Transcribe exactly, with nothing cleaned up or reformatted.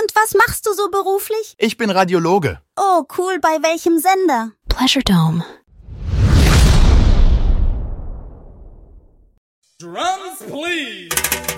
Und was machst du so beruflich? Ich bin Radiologe. Oh, cool. Bei welchem Sender? Pleasure Dome. Drums, please.